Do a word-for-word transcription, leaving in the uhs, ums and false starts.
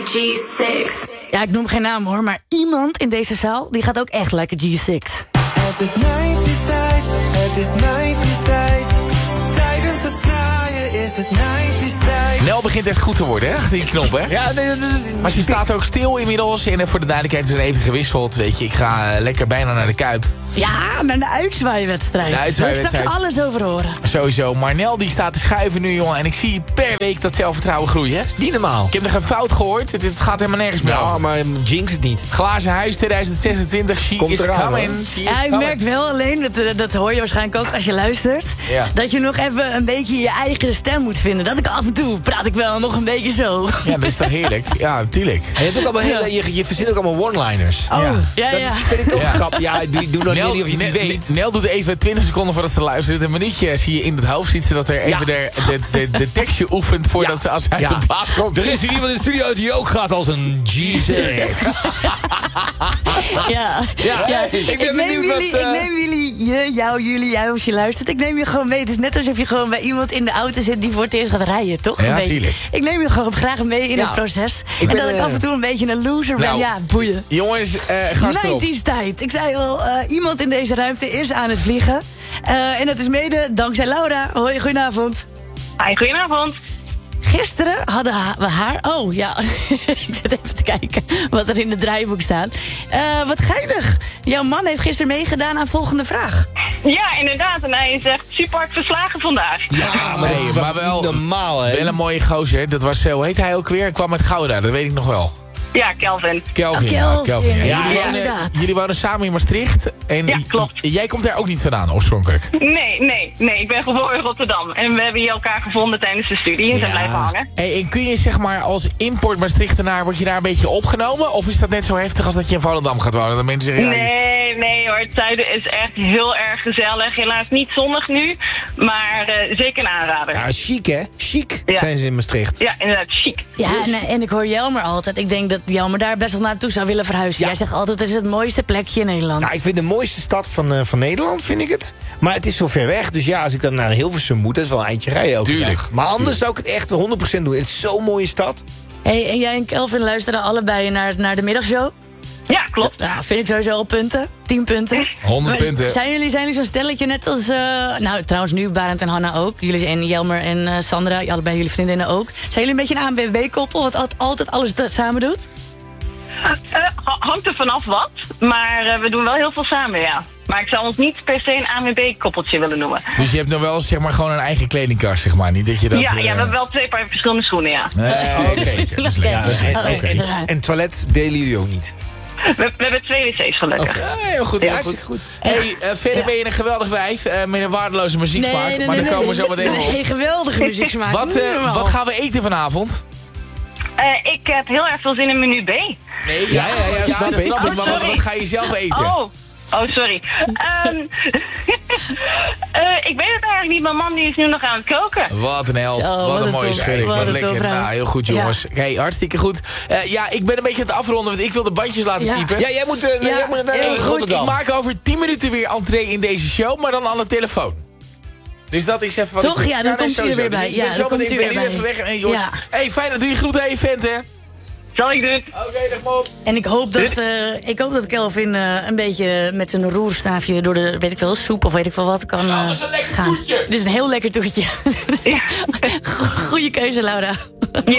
G zes. Ja, ik noem geen naam hoor, maar iemand in deze zaal die gaat ook echt lekker G zes. Het is nineties tijd, het is nineties tijd. Tijdens het snaaien is het nineties tijd. Nel begint echt goed te worden, hè? Die knop, hè? Ja, nee, dat is... Maar ze staat ook stil inmiddels. En voor de duidelijkheid is er even gewisseld. Weet je, ik ga uh, lekker bijna naar de Kuip. Ja, naar de uitzwaaiwedstrijd. De uitzwaaiwedstrijd. Daar wil ik straks alles over horen. Sowieso. Maar Nel die staat te schuiven nu, jongen. En ik zie per week dat zelfvertrouwen groeien, hè? Niet normaal. Ik heb nog een fout gehoord. Het, het gaat helemaal nergens meer Ja, over. maar jinx het niet. Glazen huis twintig zesentwintig. She Komt is eraan, coming. hoor. She is Ja, ik coming. merk wel alleen, dat, dat hoor je waarschijnlijk ook als je luistert... Ja. dat je nog even een beetje je eigen stem moet vinden. Dat ik af en toe praat ik wel nog een beetje zo. Ja, dat is toch heerlijk? Ja, natuurlijk. En je, hebt ook allemaal hele, je, je verzint ook allemaal one-liners. Oh, Ja. ja, ja. Dat is, vind ik ook Ja. grappig. Ja, doe, doe nog Nel, niet of je het niet Nel- weet. Nel doet even twintig seconden voordat ze luistert. Een minuutje zie je in het hoofd ziet ze dat er even Ja. de, de, de, de tekstje oefent voordat Ja. ze als uit Ja. de plaat komt. Er is hier iemand in de studio die ook gaat als een G zes. Ja. Ja, Ja. ik ben neem benieuwd wat, jullie, uh, ik neem jullie, je, jou, jullie, jou als je luistert. Ik neem je gewoon mee. Het is net alsof je gewoon bij iemand in de auto zit die voor het eerst gaat rijden, toch? Ja, Een beetje. tuurlijk. Ik neem je gewoon graag mee in Ja. het proces. Ik en ben, dat ik uh, af en toe een beetje een loser ben. Nou, Ja, boeien. Jongens, uh, gast erop. nineties tijd. Ik zei al, uh, iemand in deze ruimte is aan het vliegen. Uh, en dat is mede dankzij Laura. Hoi, goedenavond. Hi, goedenavond. Gisteren hadden ha- we haar... Oh, ja. Ik zit even te kijken wat er in het draaiboek staat. Uh, wat geinig. Jouw man heeft gisteren meegedaan aan volgende vraag. Ja, inderdaad. En hij is echt super hard verslagen vandaag. Ja, maar, Nee, dat was maar wel- niet normaal, hè. Wel een mooie gozer. Dat was, uh, hoe heet hij ook weer? Hij kwam uit Gouda, dat weet ik nog wel. Ja, Kelvin. Kelvin, Oh, ja, Kelvin. Kelvin. Ja, Ja, jullie, ja, wonen, inderdaad. jullie wonen samen in Maastricht. En Ja, klopt. j- jij komt daar ook niet vandaan, oorspronkelijk. Nee, nee, nee. Ik ben geboren in Rotterdam. En we hebben hier elkaar gevonden tijdens de studie en zijn blijven hangen. Hey, en kun je zeg maar als import Maastrichtenaar, word je daar een beetje opgenomen? Of is dat net zo heftig als dat je in Volendam gaat wonen? Dat mensen zeggen, ja, je- Nee, nee hoor. Het zuiden is echt heel erg gezellig. Helaas niet zonnig nu, maar uh, zeker een aanrader. Ja, chic, hè? Chic Ja. zijn ze in Maastricht. Ja, inderdaad, chic. Ja, en, en ik hoor Jelmer altijd. Ik denk dat Jelmer daar best wel naartoe zou willen verhuizen. Ja. Jij zegt altijd, het is het mooiste plekje in Nederland. Nou, ik vind de mooiste stad van, uh, van Nederland, vind ik het. Maar het is zo ver weg. Dus ja, als ik dan naar Hilversum moet, dat is wel een eindje rijden elke Tuurlijk. dag. Maar anders zou ik het echt honderd procent doen. Het is zo'n mooie stad. Hey, en jij en Kelvin luisteren allebei naar, naar de middagshow? Ja, klopt. Nou, vind ik sowieso al punten. Tien punten. honderd Maar punten. Zijn jullie, zijn jullie zo'n stelletje net als... uh, nou, trouwens nu Barend en Hanna ook. Jullie en Jelmer en uh, Sandra, allebei jullie vriendinnen ook. Zijn jullie een beetje een A en B B-koppel wat al- altijd alles te- samen doet? Uh, ha- hangt er vanaf wat, maar uh, we doen wel heel veel samen, ja. Maar ik zou ons niet per se een A M B-koppeltje willen noemen. Dus je hebt nog wel zeg maar gewoon een eigen kledingkast, zeg maar. Niet dat je dat... ja, ja, eh, we hebben wel twee paar verschillende schoenen, ja. Nee, oké. Dat is leuk. Ja, Dat is en, leuk. oké, en- inderdaad. en toilet delen jullie ook niet. We, we hebben twee wc's gelukkig. Ja, heel goed, heel Ja, goed. goed. Hey, uh, verder ben je een geweldig wijf uh, met een waardeloze muzieksmaak. maar daar komen we zo meteen nee, op. nee, geweldige muzieksmaak. Wat, Niet uh, normaal. wat gaan we eten vanavond? Uh, ik heb heel erg veel zin in menu B. Nee, ja, ja, ja, snap dat ik. snap ik. Oh, Maar wat, sorry. wat ga je zelf eten? Oh, oh sorry. Ehm uh, ik weet het eigenlijk niet. Mijn man die is nu nog aan het koken. Wat een held, Zo, wat, wat een een mooie top. schurk, Wat wat een lekker. topvrouw. Nou, heel goed jongens. Ja. Hey, hartstikke goed. Uh, ja, ik ben een beetje aan het afronden, want ik wil de bandjes laten Ja. piepen. Ja, jij moet, uh, Ja, jij moet naar heel Hey, goed, Rotterdam. ik maak over tien minuten weer entree in deze show, maar dan aan de telefoon. Dus dat is even wat Toch? ik... Ja, dan nee, komt u er sowieso. weer bij. Dus Ja, ik ben dan zo komt meteen- u ik ben weer nu even bij. weg. En, joh, Ja. Hey, fijn, doe je groeten aan je vent, hè? Zal ik doen? Oké, dag man. En ik hoop dat, uh, ik hoop dat Kelvin uh, een beetje met zijn roerstaafje door de, weet ik wel, soep of weet ik veel wat kan uh, Ja, dat is een lekker gaan. toetje. Dit is een heel lekker toetje. Ja. Goeie keuze, Laura. Yes,